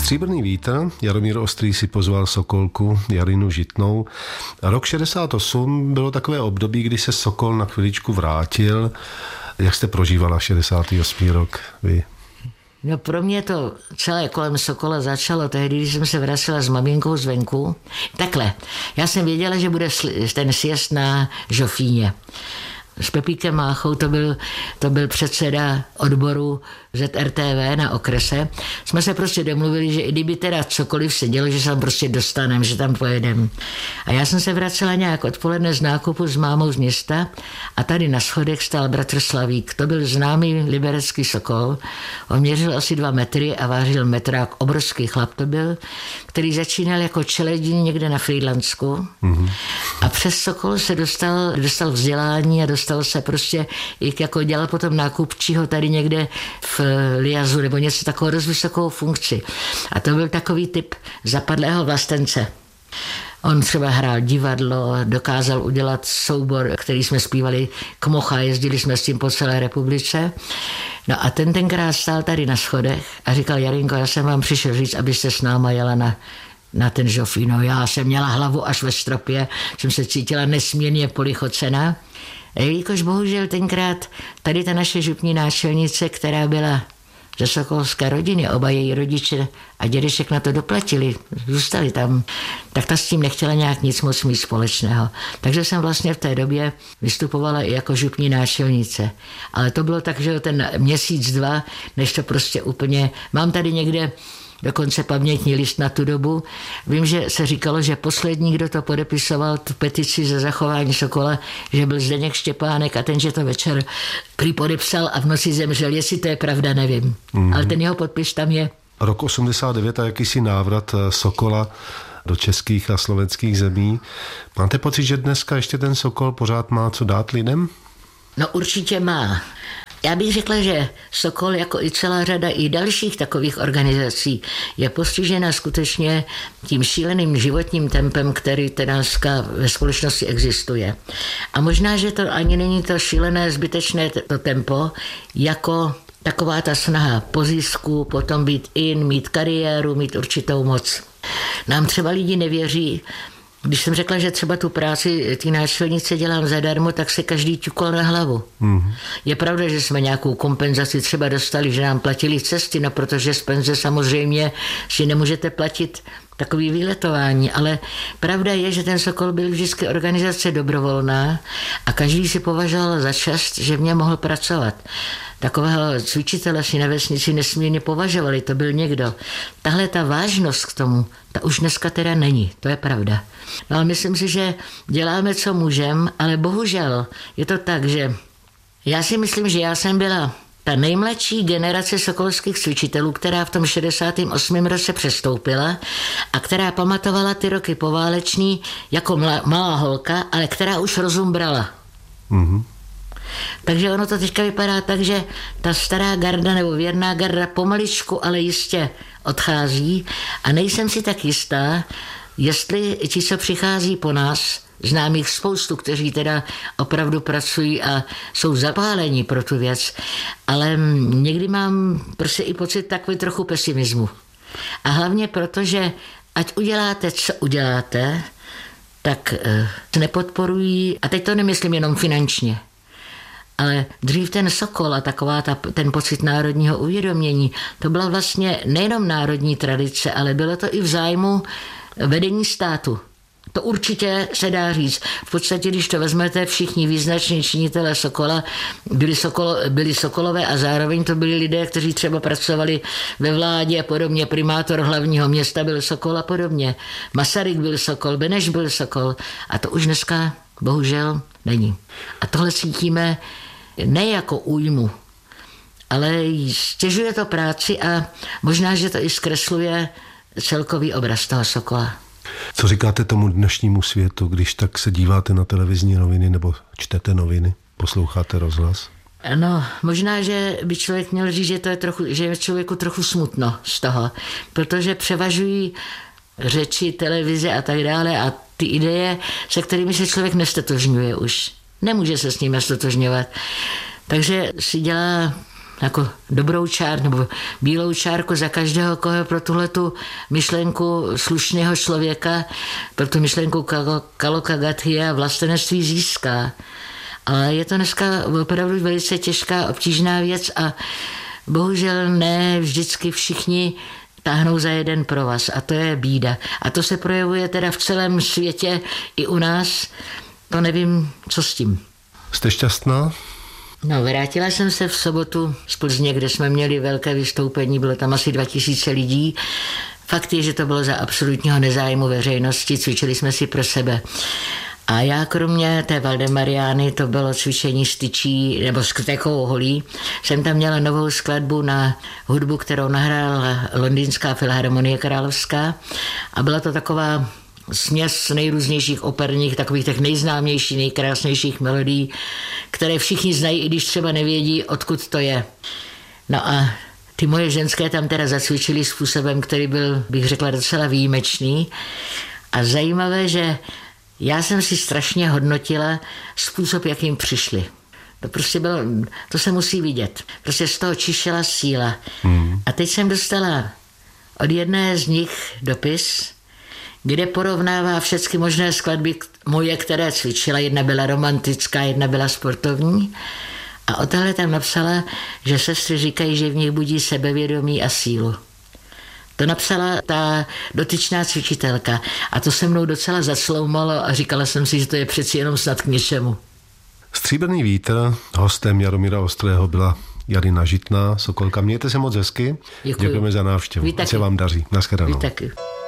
Stříbrný vítr, Jaromír Ostrý si pozval sokolku Jarinu Žitnou. Rok 68 bylo takové období, kdy se Sokol na chviličku vrátil. Jak jste prožívala 68. rok vy? No pro mě to celé kolem Sokola začalo tehdy, když jsem se vracela s maminkou zvenku. Takhle, já jsem věděla, že bude ten sjezd na Žofíně. S Pepíkem Máchou, to byl předseda odboru ZRTV na okrese. Jsme se prostě domluvili, že i kdyby teda cokoliv se dělo, že se tam prostě dostaneme, že tam pojedeme. A já jsem se vracela nějak odpoledne z nákupu s mámou z města a tady na schodech stál bratr Slavík. To byl známý liberecký Sokol. On měřil asi 2 metry a vážil metrák. Obrovský chlap to byl, který začínal jako čeledín někde na Frýdlansku. Mm-hmm. A přes Sokol se dostal vzdělání a dostal se prostě, jako dělal potom nákupčího tady někde v Liazu nebo něco takovou dost vysokou funkci. A to byl takový typ zapadlého vlastence. On třeba hrál divadlo, dokázal udělat soubor, který jsme zpívali Kmocha, jezdili jsme s tím po celé republice. No a tenkrát stál tady na schodech a říkal: Jarinko, já jsem vám přišel říct, abyste s náma jela na ten Žofín. No, já jsem měla hlavu až ve stropě, jsem se cítila nesmírně polichocena. Jelikož bohužel tenkrát tady ta naše župní náčelnice, která byla ze sokolské rodiny, oba její rodiče a dědeček na to doplatili, zůstali tam, tak ta s tím nechtěla nějak nic moc mít společného. Takže jsem vlastně v té době vystupovala i jako župní náčelnice. Ale to bylo tak, že ten měsíc, 2, než to prostě úplně... Mám tady někde dokonce pamětní list na tu dobu. Vím, že se říkalo, že poslední, kdo to podepisoval, tu petici za zachování Sokola, že byl Zdeněk Štěpánek a ten, že to večer prý podepsal a v noci zemřel. Jestli to je pravda, nevím. Mm-hmm. Ale ten jeho podpis tam je. Rok 89 a jakýsi návrat Sokola do českých a slovenských zemí. Máte pocit, že dneska ještě ten Sokol pořád má co dát lidem? No určitě má. Já bych řekla, že Sokol, jako i celá řada i dalších takových organizací, je postižena skutečně tím šíleným životním tempem, který dneska ve společnosti existuje. A možná, že to ani není to šílené, zbytečné to tempo, jako taková ta snaha po zisku, potom být mít kariéru, mít určitou moc. Nám třeba lidi nevěří. Když jsem řekla, že třeba tu práci ty náčelnice dělám zadarmo, tak se každý ťukol na hlavu. Mm-hmm. Je pravda, že jsme nějakou kompenzaci třeba dostali, že nám platili cesty, no protože z penze samozřejmě si nemůžete platit takový výletování, ale pravda je, že ten Sokol byl vždycky organizace dobrovolná a každý si považoval za čest, že v něm mohl pracovat. Takového cvičitele si na vesnici nesmírně považovali, to byl někdo. Tahle ta vážnost k tomu, ta už dneska teda není, to je pravda. No ale myslím si, že děláme, co můžeme, ale bohužel je to tak, že já si myslím, že já jsem byla ta nejmladší generace sokolských cvičitelů, která v tom 68. roce přestoupila a která pamatovala ty roky pováleční jako malá holka, ale která už rozum brala. Mm-hmm. Takže ono to teďka vypadá tak, že ta stará garda nebo věrná garda pomaličku, ale jistě odchází a nejsem si tak jistá, jestli ti, co přichází po nás, znám jich spoustu, kteří teda opravdu pracují a jsou zapálení pro tu věc, ale někdy mám prostě i pocit takový trochu pesimismu. A hlavně proto, že ať uděláte, co uděláte, tak nepodporují, a teď to nemyslím jenom finančně, ale dřív ten Sokol a ten pocit národního uvědomění, to byla vlastně nejenom národní tradice, ale bylo to i v zájmu vedení státu. To určitě se dá říct. V podstatě, když to vezmete, všichni význační činitelé Sokola byli Sokolové a zároveň to byli lidé, kteří třeba pracovali ve vládě a podobně. Primátor hlavního města byl Sokol a podobně. Masaryk byl Sokol, Beneš byl Sokol a to už dneska bohužel není. A tohle cítíme ne jako újmu, ale stěžuje to práci a možná, že to i zkresluje celkový obraz toho Sokola. Co říkáte tomu dnešnímu světu, když tak se díváte na televizní noviny nebo čtete noviny, posloucháte rozhlas? No, možná, že by člověk měl říct, že je člověku trochu smutno z toho, protože převažují řeči, televize a tak dále a ty ideje, se kterými se člověk nestotožňuje už. Nemůže se s nimi stotožňovat. Takže si dělá jako dobrou čárku nebo bílou čárku za každého, koho pro tuhletu myšlenku slušného člověka, pro tu myšlenku Kalokagathy a vlastenectví získá. Ale je to dneska opravdu velice těžká, obtížná věc a bohužel ne vždycky všichni táhnou za jeden provaz a to je bída. A to se projevuje teda v celém světě i u nás. To nevím, co s tím. Jste šťastná? No, vrátila jsem se v sobotu z Plzně, kde jsme měli velké vystoupení, bylo tam asi 2000 lidí. Fakt je, že to bylo za absolutního nezájmu veřejnosti, cvičili jsme si pro sebe. A já kromě té Valdemariány, to bylo cvičení s tyčí nebo s takovou holí, jsem tam měla novou skladbu na hudbu, kterou nahrála Londýnská filharmonie královská a byla to taková směs nejrůznějších operních, takových těch nejznámějších, nejkrásnějších melodií, které všichni znají, i když třeba nevědí, odkud to je. No a ty moje ženské tam teda zacvičili způsobem, který byl, bych řekla, docela výjimečný. A zajímavé, že já jsem si strašně hodnotila způsob, jakým přišli. To prostě bylo, to se musí vidět. Prostě z toho čišela síla. A teď jsem dostala od jedné z nich dopis, kde porovnává všechny možné skladby moje, které cvičila. Jedna byla romantická, jedna byla sportovní. A o tohle tam napsala, že sestry říkají, že v nich budí sebevědomí a sílu. To napsala ta dotyčná cvičitelka a to se mnou docela zasloumalo a říkala jsem si, že to je přeci jenom snad k něčemu. Stříbrný vítr, hostem Jaromíra Ostrého byla Jarina Žitná, Sokolka. Mějte se moc hezky. Děkuji. Děkujeme za návštěvu. Ať se vám daří. Naschledanou. Vy taky.